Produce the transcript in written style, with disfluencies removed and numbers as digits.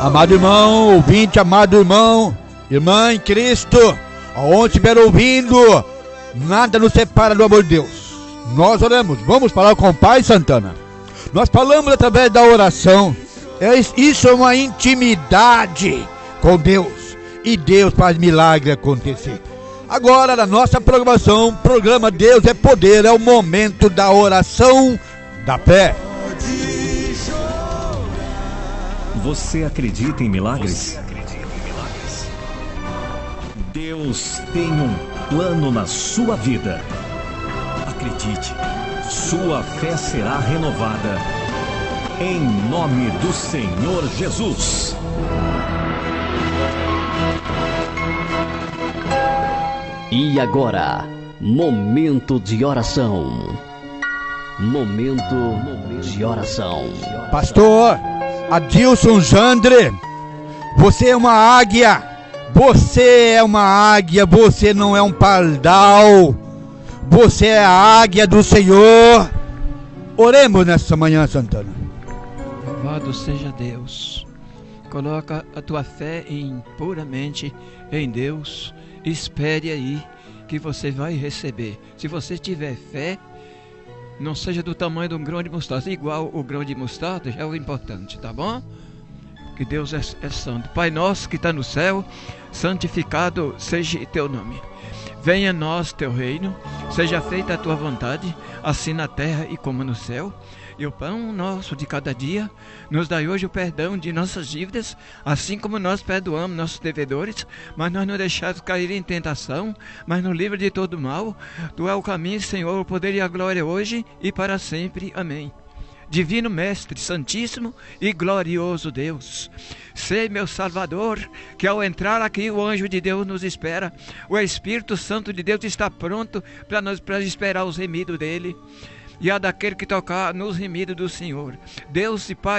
Amado irmão, ouvinte, amado irmão, irmã em Cristo, aonde estiver ouvindo, nada nos separa do amor de Deus. Nós oramos, vamos falar com o Pai, Santana. Nós falamos através da oração. Isso é uma intimidade com Deus, e Deus faz milagre acontecer. Agora, na nossa programação, programa Deus é Poder, é o momento da oração da fé. Você acredita em milagres? Deus tem um plano na sua vida. Acredite, sua fé será renovada. Em nome do Senhor Jesus. E agora, momento de oração. Momento de oração. Pastor Adilson Jandre, você é uma águia. Você é uma águia, você não é um pardal. Você é a águia do Senhor. Oremos nessa manhã, Santana. Louvado seja Deus. Coloca a tua fé puramente em Deus. Espere aí que você vai receber. Se você tiver fé, não seja do tamanho de um grão de mostarda, igual o grão de mostarda, já é o importante, tá bom? Que Deus é santo. Pai nosso que está no céu, santificado seja teu nome. Venha a nós teu reino, seja feita a tua vontade, assim na terra e como no céu. E o pão nosso de cada dia, nos dai hoje o perdão de nossas dívidas, assim como nós perdoamos nossos devedores, mas nós não deixamos cair em tentação, mas nos livra de todo mal. Tu é o caminho, Senhor, o poder e a glória hoje e para sempre. Amém. Divino Mestre, Santíssimo e Glorioso Deus, sei meu Salvador, que ao entrar aqui o anjo de Deus nos espera, o Espírito Santo de Deus está pronto para esperar os remidos dele, e a daquele que tocar nos remidos do Senhor. Deus e Pai,